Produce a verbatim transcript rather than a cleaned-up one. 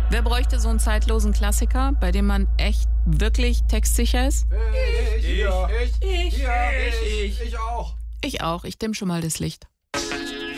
Wer bräuchte so einen zeitlosen Klassiker, bei dem man echt, wirklich textsicher ist? Ich, ich, ich, ich, Ich, ja, ich, ich, ich auch. Ich auch. Ich dimm schon mal das Licht.